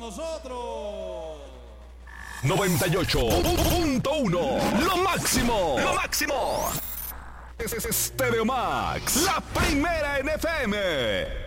nosotros. 98.1. Lo máximo. Lo máximo. Es Stereo Max, la primera en FM.